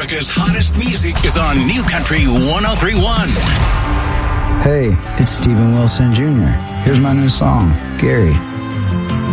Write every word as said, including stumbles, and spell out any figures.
America's hottest music is on New Country one oh three point one. Hey, it's Steven Wilson Junior Here's my new song, Gary.